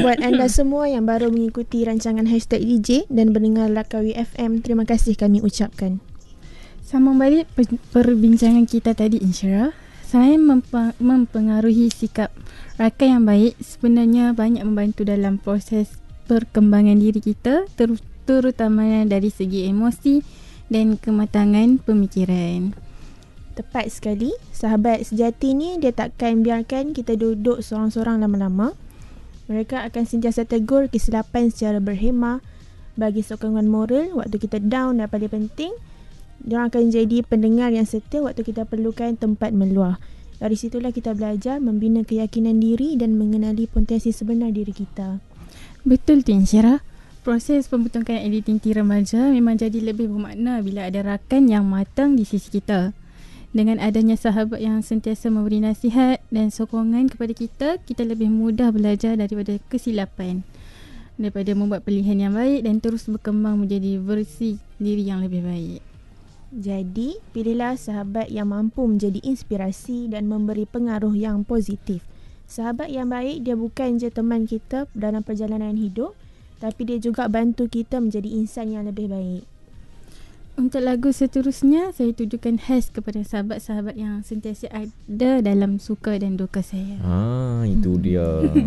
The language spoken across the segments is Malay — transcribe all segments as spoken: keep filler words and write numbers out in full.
Buat anda semua yang baru mengikuti rancangan Hashtag D J dan mendengar Langkawi F M, terima kasih kami ucapkan. Sambung balik perbincangan kita tadi, Insyirah. Selain mempa- mempengaruhi sikap rakan yang baik, sebenarnya banyak membantu dalam proses perkembangan diri kita, ter- terutamanya dari segi emosi dan kematangan pemikiran. Tepat sekali. Sahabat sejati ni dia takkan biarkan kita duduk sorang-sorang lama-lama. Mereka akan sentiasa tegur kesilapan secara berhemah, bagi sokongan moral waktu kita down, dan paling penting, diorang akan jadi pendengar yang setia waktu kita perlukan tempat meluah. Dari situlah kita belajar membina keyakinan diri dan mengenali potensi sebenar diri kita. Betul tu, Insyirah. Proses pembentukan identiti remaja memang jadi lebih bermakna bila ada rakan yang matang di sisi kita. Dengan adanya sahabat yang sentiasa memberi nasihat dan sokongan kepada kita, kita lebih mudah belajar daripada kesilapan, daripada membuat pilihan yang baik dan terus berkembang menjadi versi diri yang lebih baik. Jadi, pilihlah sahabat yang mampu menjadi inspirasi dan memberi pengaruh yang positif. Sahabat yang baik, dia bukan je teman kita dalam perjalanan hidup, tapi dia juga bantu kita menjadi insan yang lebih baik. Untuk lagu seterusnya, saya tujukan khas kepada sahabat-sahabat yang sentiasa ada dalam suka dan duka saya. Ah, itu dia.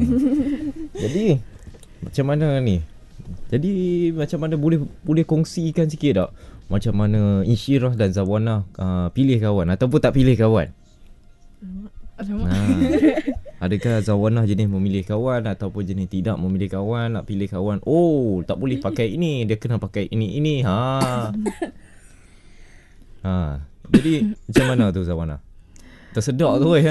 Jadi, macam mana ni? Jadi, macam mana boleh boleh kongsikan sikit tak? Macam mana Insyirah dan Zawanah uh, pilih kawan ataupun tak pilih kawan? Alamak. Ha. Adakah Zawanah jenis memilih kawan ataupun jenis tidak memilih kawan, nak pilih kawan? Oh, tak boleh pakai ini, dia kena pakai ini ini. Ha. Ha. Jadi macam mana tu Zawanah? Tersedak tu ya.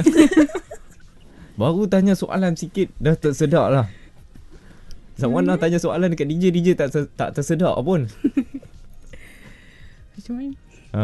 Baru tanya soalan sikit dah tersedak lah. Zawanah tanya soalan dekat D J, D J tak tak tersedak pun. Macam mana? Ha.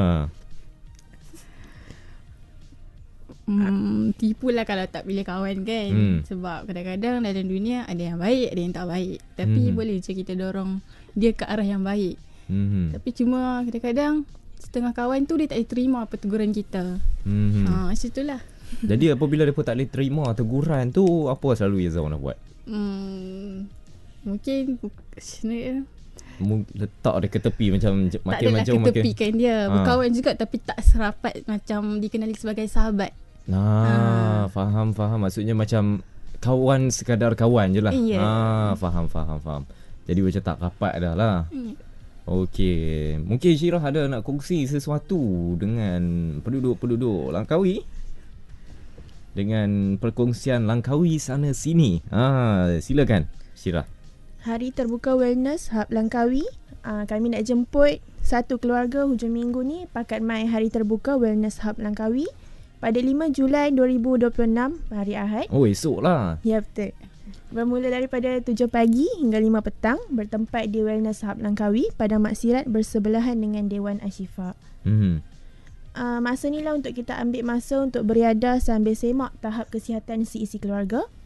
Hmm, tipulah kalau tak pilih kawan kan. Hmm. Sebab kadang-kadang dalam dunia ada yang baik, ada yang tak baik. Tapi Hmm. boleh je kita dorong dia ke arah yang baik. Hmm. Tapi cuma kadang-kadang setengah kawan tu dia tak boleh terima apa teguran kita. Hmm. Ha, macam itulah. Jadi apabila mereka tak boleh terima teguran tu, apa selalu yang Zawanah buat? Hmm, mungkin sebenarnya Mung- letak dia ke tepi macam tak makin adalah macam ketepikan dia. Ha. Berkawan juga tapi tak serapat macam dikenali sebagai sahabat. Nah, ha. faham faham maksudnya macam kawan sekadar kawan je lah. Ya. Ha, faham faham faham. Jadi macam tak rapat dah lah. Hmm. Okey, mungkin Syirah ada nak kongsi sesuatu dengan penduduk-penduduk Langkawi dengan perkongsian Langkawi sana sini. Ha, silakan Syirah. Hari Terbuka Wellness Hub Langkawi, uh, kami nak jemput satu keluarga hujung minggu ni pakat mai Hari Terbuka Wellness Hub Langkawi pada lima Julai dua ribu dua puluh enam, hari Ahad. Oh, esok lah. Ya, betul. Bermula daripada tujuh pagi hingga lima petang, bertempat di Wellness Hub Langkawi, Padang Maksirat bersebelahan dengan Dewan Ashifa. Hmm. Uh, masa ni lah untuk kita ambil masa untuk beriadah sambil semak tahap kesihatan si isi keluarga.